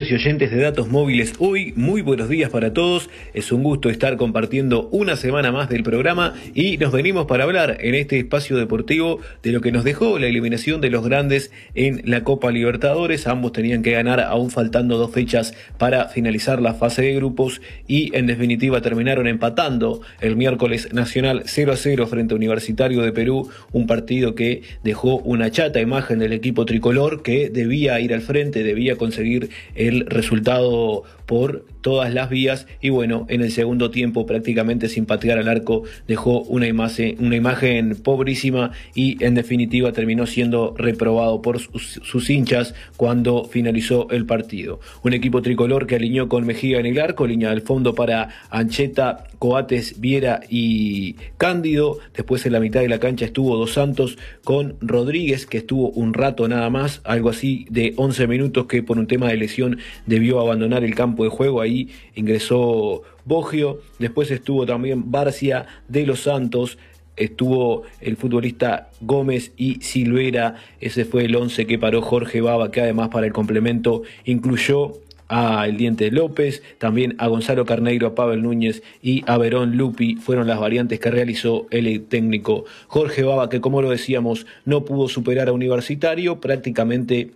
y oyentes de Datos Móviles hoy, muy buenos días para todos. Es un gusto estar compartiendo una semana más del programa y nos venimos para hablar en este espacio deportivo de lo que nos dejó la eliminación de los grandes en la Copa Libertadores. Ambos tenían que ganar aún faltando 2 fechas para finalizar la fase de grupos y en definitiva terminaron empatando el miércoles Nacional 0-0 frente a Universitario de Perú, un partido que dejó una chata imagen del equipo tricolor que debía ir al frente, debía conseguir el resultado por todas las vías y bueno, en el segundo tiempo prácticamente sin patear al arco dejó una imagen pobrísima y en definitiva terminó siendo reprobado por sus hinchas cuando finalizó el partido. Un equipo tricolor que alineó con Mejía en el arco, línea del fondo para Ancheta, Coates, Viera y Cándido. Después en la mitad de la cancha estuvo Dos Santos con Rodríguez, que estuvo un rato nada más, algo así de 11 minutos, que por un tema de lesión debió abandonar el campo de juego. Ahí ingresó Boggio. Después estuvo también Barcia, De los Santos, estuvo el futbolista Gómez y Silvera. Ese fue el 11 que paró Jorge Baba, que además para el complemento incluyó a El Diente López, también a Gonzalo Carneiro, a Pavel Núñez y a Verón Lupi. Fueron las variantes que realizó el técnico Jorge Baba, que como lo decíamos no pudo superar a Universitario, prácticamente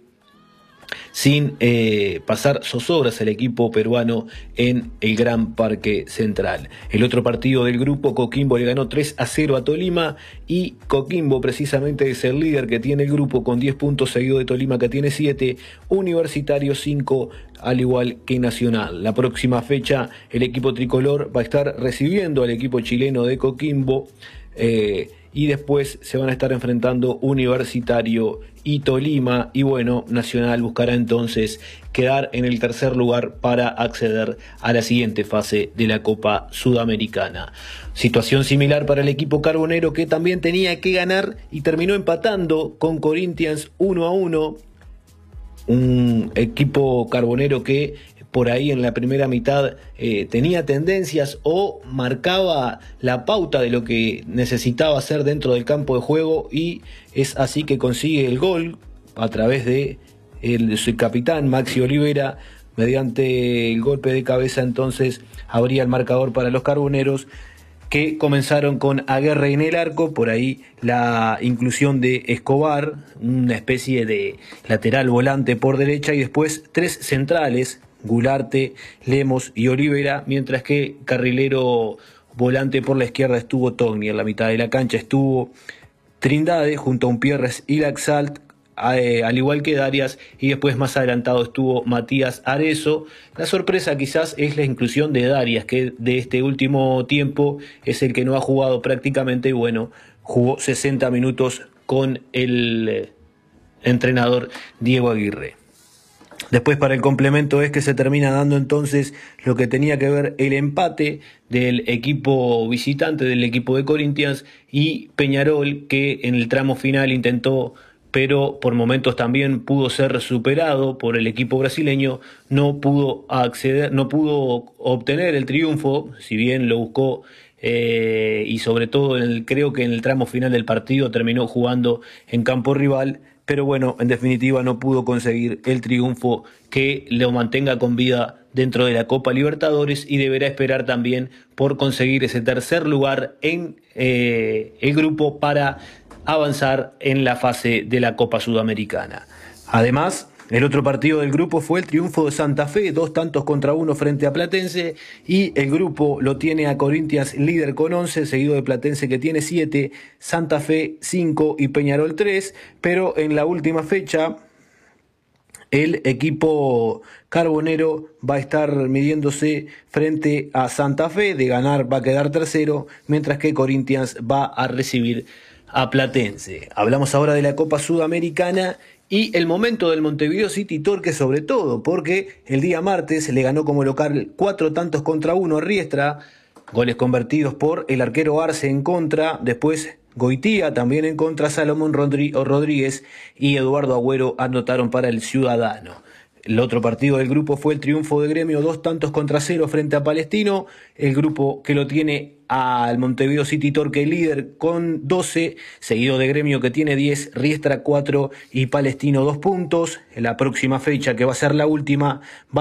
sin pasar zozobras al equipo peruano en el Gran Parque Central. El otro partido del grupo, Coquimbo le ganó 3-0 a Tolima y Coquimbo precisamente es el líder que tiene el grupo con 10 puntos, seguido de Tolima que tiene 7, Universitario 5, al igual que Nacional. La próxima fecha el equipo tricolor va a estar recibiendo al equipo chileno de Coquimbo y después se van a estar enfrentando Universitario y Tolima, y bueno, Nacional buscará entonces quedar en el tercer lugar para acceder a la siguiente fase de la Copa Sudamericana. Situación similar para el equipo carbonero, que también tenía que ganar y terminó empatando con Corinthians 1-1, un equipo carbonero que por ahí en la primera mitad tenía tendencias o marcaba la pauta de lo que necesitaba hacer dentro del campo de juego, y es así que consigue el gol a través de su capitán Maxi Olivera. Mediante el golpe de cabeza entonces abría el marcador para los carboneros, que comenzaron con Aguerre en el arco. Por ahí la inclusión de Escobar, una especie de lateral volante por derecha, y después 3 centrales, Gularte, Lemos y Olivera, mientras que carrilero volante por la izquierda estuvo Togni. En la mitad de la cancha estuvo Trindade junto a Umpierres y Laxalt, al igual que Darias, y después más adelantado estuvo Matías Arezo. La sorpresa quizás es la inclusión de Darias, que de este último tiempo es el que no ha jugado prácticamente, y bueno, jugó 60 minutos con el entrenador Diego Aguirre. Después para el complemento es que se termina dando entonces lo que tenía que ver el empate del equipo visitante, del equipo de Corinthians, y Peñarol, que en el tramo final intentó, pero por momentos también pudo ser superado por el equipo brasileño, no pudo obtener el triunfo, si bien lo buscó, y sobre todo creo que en el tramo final del partido terminó jugando en campo rival, pero bueno, en definitiva no pudo conseguir el triunfo que lo mantenga con vida dentro de la Copa Libertadores, y deberá esperar también por conseguir ese tercer lugar en el grupo para avanzar en la fase de la Copa Sudamericana. Además, el otro partido del grupo fue el triunfo de Santa Fe, 2-1 frente a Platense, y el grupo lo tiene a Corinthians líder con 11, seguido de Platense que tiene 7, Santa Fe 5 y Peñarol 3, pero en la última fecha el equipo carbonero va a estar midiéndose frente a Santa Fe. De ganar va a quedar tercero, mientras que Corinthians va a recibir a Platense. Hablamos ahora de la Copa Sudamericana y el momento del Montevideo City Torque, sobre todo porque el día martes le ganó como local 4-1 a Riestra, goles convertidos por el arquero Arce en contra, después Goitía también en contra, Salomón Rodríguez y Eduardo Agüero anotaron para el Ciudadano. El otro partido del grupo fue el triunfo de Gremio, 2-0 frente a Palestino. El grupo que lo tiene al Montevideo City Torque líder con 12, seguido de Gremio que tiene 10, Riestra 4 y Palestino 2 puntos. En la próxima fecha, que va a ser la última, va